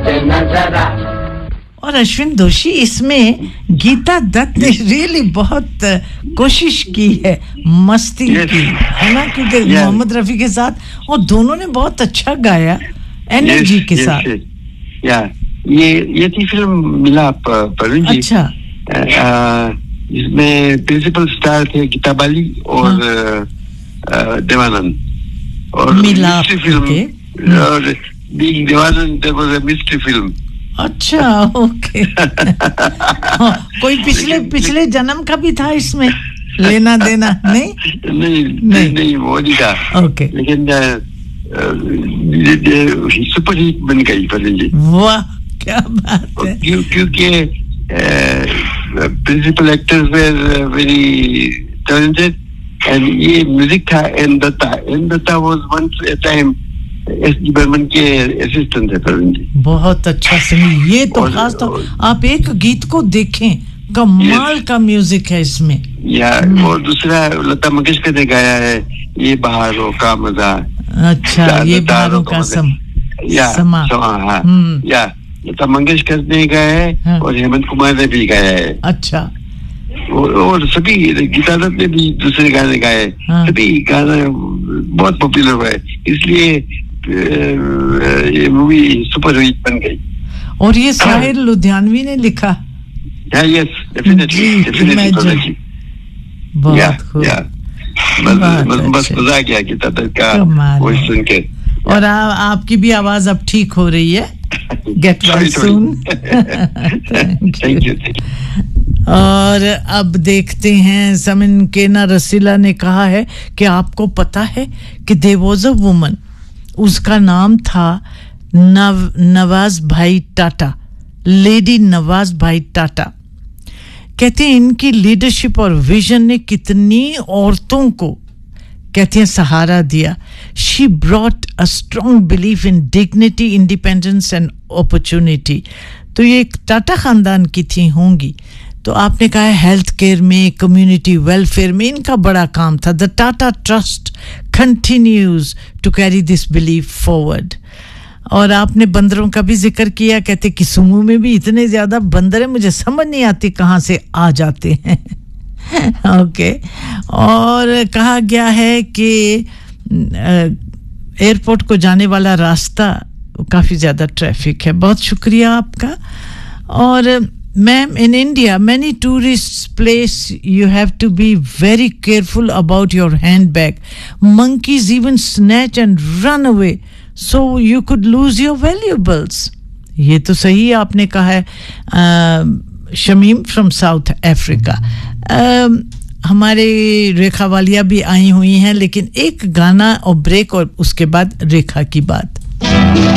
और अश्विन दोषी इसमें गीता दत्त ने रियली बहुत कोशिश की है मस्ती की, है ना, क्योंकि मोहम्मद रफी के साथ और दोनों ने बहुत अच्छा गाया एनर्जी के साथ। ये थी फिल्म मिलाप परुण जी। अच्छा। इसमें प्रिंसिपल स्टार थे गीता बाली और देवानंद और मिलाप फिल्म और being Devanand there was a mystery film. अच्छा, ओके। कोई पिछले जन्म का भी था इसमें लेना देना? नहीं वो नहीं था। ओके। लेकिन सुपर हिट बन गई परुण जी। वाह, क्या बात है। क्योंकि principal actors were very talented and ये म्यूजिक था N Dutta was once a time SD. Burman के असिस्टेंट थे परुण जी। बहुत अच्छा संगीत, ये तो खास तो आप एक गीत को देखें, कमाल का म्यूजिक है इसमें। और दूसरा लता मंगेशकर ने गाया है ये बहारों का मजा। अच्छा, ये बहारों का समा। लता मंगेशकर ने गाया है और हेमंत कुमार ने भी गाया है। अच्छा। और सभी गीता दत्त ने भी दूसरे गाने गाए। सभी गाना बहुत पॉपुलर हुआ है, इसलिए ये मूवी सुपर हिट बन गई। और ये शाहिर लुधियानवी ने लिखा। Yes, definitely. बहुत खूब। बस मजा आ गया गीता दत्त का वॉइस सुन के। और आपकी भी आवाज अब ठीक हो रही है। Get well soon. Thank you. और अब देखते हैं, समिन केना रसीला ने कहा है कि आपको पता है कि देयर वाज अ वुमन, उसका नाम था नवाज भाई टाटा, लेडी नवाज भाई टाटा। कहते हैं इनकी लीडरशिप और विजन ने कितनी औरतों को, कहते हैं, सहारा दिया। She brought a strong belief in dignity, independence and opportunity. तो ये टाटा खानदान की थी होंगी। तो आपने कहा है हेल्थ केयर में, कम्युनिटी वेलफेयर में इनका बड़ा काम था। The Tata trust continues to carry this belief forward. और आपने बंदरों का भी जिक्र किया, कहते किसुमू में भी इतने ज्यादा बंदर हैं, मुझे समझ नहीं आती कहाँ से आ जाते हैं। ओके। और कहा गया है कि एयरपोर्ट को जाने वाला रास्ता काफी ज्यादा ट्रैफिक है। बहुत शुक्रिया आपका। और Ma'am, in India, many tourist places you have to be very careful about your handbag. Monkeys even snatch and run away, so you could lose your valuables. ये तो सही आपने कहा है। Shamim from South Africa. हमारे रेखा वालिया भी आई हुई हैं, लेकिन एक गाना और ब्रेक और उसके बाद रेखा की बात।